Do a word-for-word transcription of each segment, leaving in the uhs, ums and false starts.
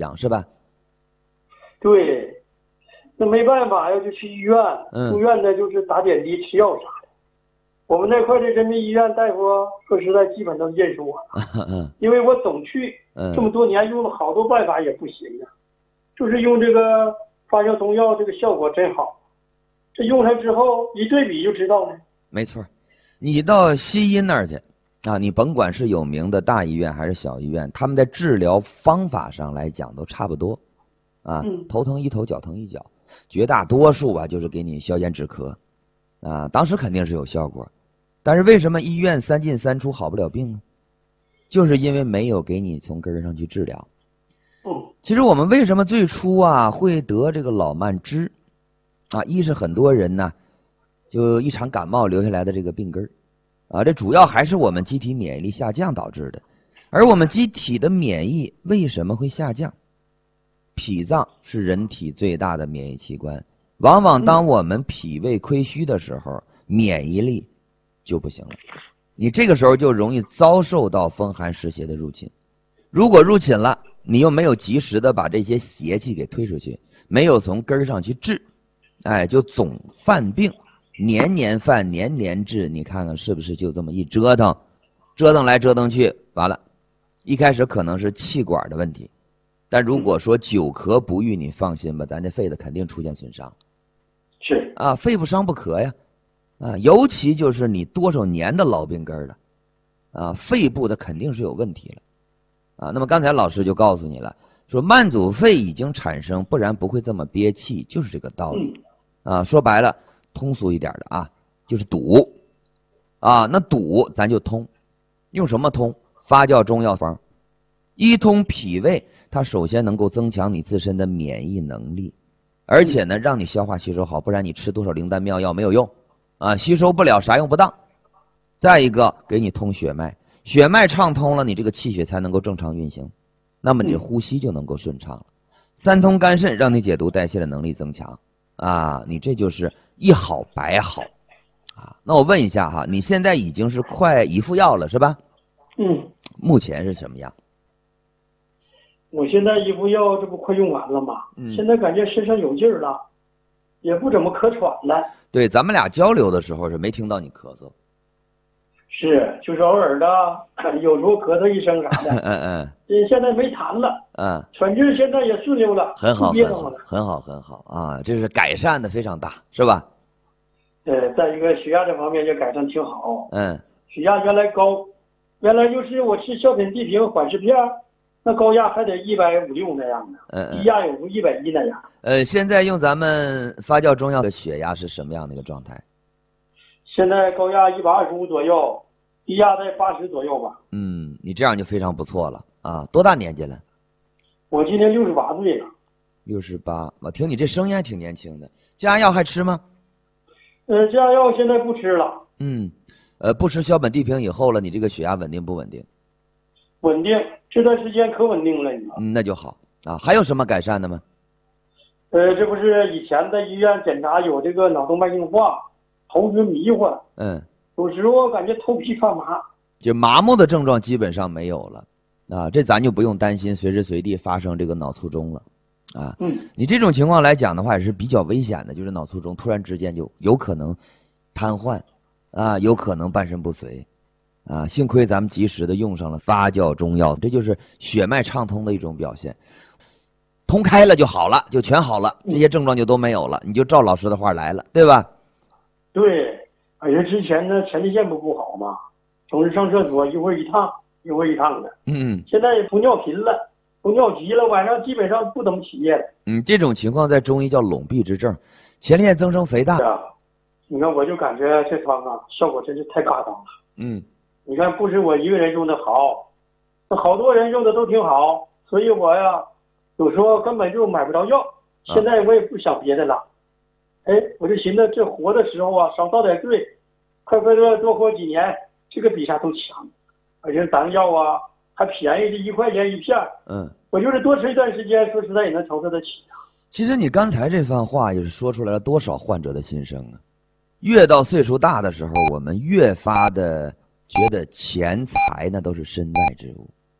样，是吧？ 对，那没办法呀，就去医院， 嗯住院的就是打点滴、吃药啥的。我们那块的人民医院大夫说实在基本都认识我了， 嗯因为我总去， 嗯这么多年用了好多办法也不行啊，就是用这个发酵中药，这个效果真好。这用上之后一对比就知道了。 没错，你到西医那儿去啊，你甭管是有名的大医院还是小医院，他们在治疗方法上来讲都差不多啊。 嗯头疼一头，脚疼一脚，绝大多数啊就是给你消炎止咳啊，当时肯定是有效果。但是为什么医院三进三出好不了病呢？就是因为没有给你从根儿上去治疗。 嗯其实我们为什么最初啊会得这个老慢支啊？一是很多人呢，就一场感冒留下来的这个病根儿啊，这主要还是我们机体免疫力下降导致的。而我们机体的免疫为什么会下降？脾脏是人体最大的免疫器官，往往当我们脾胃亏虚的时候，免疫力就不行了。你这个时候就容易遭受到风寒湿邪的入侵。如果入侵了，你又没有及时的把这些邪气给推出去，没有从根儿上去治，哎，就总犯病，年年犯，年年治，你看看是不是就这么一折腾，折腾来折腾去，完了，一开始可能是气管的问题，但如果说久咳不愈，你放心吧，咱这肺的肯定出现损伤。 是啊，肺不伤不咳呀，啊，尤其就是你多少年的老病根了，啊，肺部的肯定是有问题了。啊，那么刚才老师就告诉你了，说慢阻肺已经产生，不然不会这么憋气，就是这个道理。啊，说白了，通俗一点的啊，就是堵。啊，那堵咱就通，用什么通？发酵中药方，一通脾胃，它首先能够增强你自身的免疫能力，而且呢，让你消化吸收好，不然你吃多少灵丹妙药没有用，啊，吸收不了，啥用不当。再一个，给你通血脉。血脉畅通了，你这个气血才能够正常运行，那么你的呼吸就能够顺畅了。三通肝肾，让你解毒代谢的能力增强啊，你这就是一好百好啊。那我问一下哈，你现在已经是快一副药了是吧？ 嗯， 目前是什么样？ 我现在一副药这不快用完了吗？嗯，现在感觉身上有劲儿了，也不怎么咳喘了。 对，咱们俩交流的时候是没听到你咳嗽。 是，就是偶尔的，有时候咳嗽一声啥的。 嗯嗯。 现在没痰了。 嗯。 喘气现在也顺溜了。 很好，很好，很好，很好啊！这是改善的非常大，是吧？ 呃，再一个血压这方面也改善挺好。 嗯。 血压原来高，原来就是我吃小品地平缓释片，那高压还得一百五六那样的， 嗯嗯。 低压有时候一百一那样。 呃，现在用咱们发酵中药的血压是什么样的一个状态？ 现在高压一百二十五左右。低压在八十左右吧。 嗯，你这样就非常不错了啊！多大年纪了？ 我今年六十八岁了。 六十八，我听你这声音还挺年轻的。降压药还吃吗？ 呃，降压药现在不吃了。 嗯，呃，不吃硝苯地平以后了，你这个血压稳定不稳定？ 稳定，这段时间可稳定了，你知道。 嗯，那就好啊。还有什么改善的吗？ 呃，这不是以前在医院检查有这个脑动脉硬化，头晕迷糊。 嗯。 有时候我感觉头皮发麻， 就麻木的症状基本上没有了，啊，这咱就不用担心随时随地发生这个脑卒中了，啊， 嗯， 你这种情况来讲的话也是比较危险的，就是脑卒中突然之间就有可能瘫痪，啊，有可能半身不遂，啊，幸亏咱们及时的用上了发酵中药，这就是血脉畅通的一种表现，通开了就好了，就全好了，这些症状就都没有了，你就照老师的话来了，对吧？ 对。而且之前呢，前列腺不不好嘛，总是上厕所一会儿一趟，一会儿一趟的。 嗯， 现在也不尿频了，不尿急了，晚上基本上不怎么起夜了。 嗯，这种情况在中医叫拢闭之症，前列腺增生肥大。 是啊，你看我就感觉这方啊，效果真是太嘎当了。 嗯， 你看不是我一个人用的好，那好多人用的都挺好，所以我呀，有时候根本就买不着药。现在我也不想别的了。啊哎，我就寻思这活的时候啊，少遭点罪，快快乐多活几年，这个比啥都强。而且咱药啊还便宜，这一块钱一片。 嗯， 我就是多吃一段时间，说实在也能承受得起啊。 其实你刚才这番话也是说出来了多少患者的心声啊！越到岁数大的时候，我们越发的觉得钱财那都是身外之物，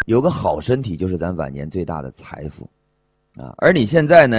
有个好身体就是咱晚年最大的财富，啊，而你现在呢？